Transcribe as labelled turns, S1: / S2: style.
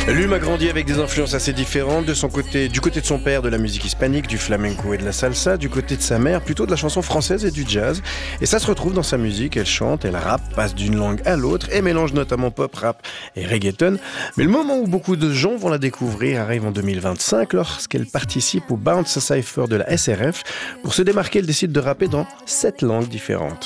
S1: Lum a grandi avec des influences assez différentes. Du côté de son père, de la musique hispanique, du flamenco et de la salsa. Du côté de sa mère, plutôt de la chanson française et du jazz. Et ça se retrouve dans sa musique. Elle chante, elle rappe, passe d'une langue à l'autre et mélange notamment pop, rap et reggaeton. Mais le moment où beaucoup de gens vont la découvrir arrive en 2025 lorsqu'elle participe au Bounce Cypher de la SRF. Pour se démarquer, elle décide de rapper dans 7 langues différentes.